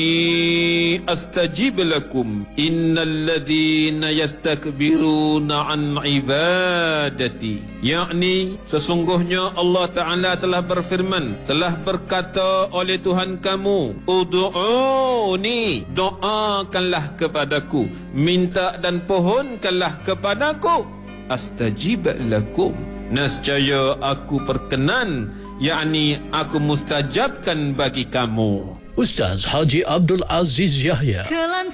astajib lakum innal ladzina yastakbiruna an ibadati, yakni sesungguhnya Allah Ta'ala telah berfirman, telah berkata oleh Tuhan kamu, ud'uni, doakanlah kepadaku, minta dan pohonkanlah kepadaku, astajib lakum, nescaya aku perkenan, yakni aku mustajabkan bagi kamu. Ustaz Haji Abdul Aziz Yahya.